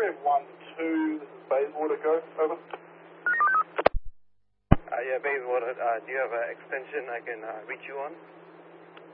912, Bayswater, go, over. Yeah, Bayswater, do you have an extension I can reach you on?